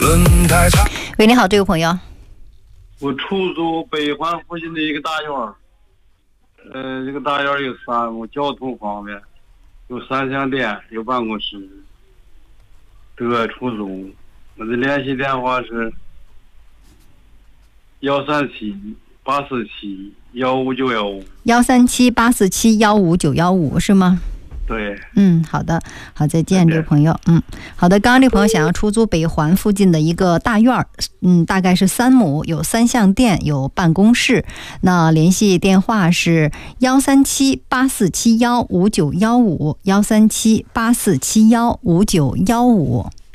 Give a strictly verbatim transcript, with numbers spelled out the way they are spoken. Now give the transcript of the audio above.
喂，你好，这位朋友。 我出租北环附近的一个大院儿，呃，这个大院有三屋，交通方便，有三相店，有办公室，得出租。我的联系电话是幺三七八四七幺五九幺五。 幺三七八四七幺五九幺五是吗？ 对。 嗯，好的，好，再见，这位朋友。嗯，好的，刚刚这朋友想要出租北环附近的一个大院儿，嗯，大概是三亩，有三相店，有办公室。那联系电话是幺三七八四七幺五九幺五，幺三七八四七幺五九幺五。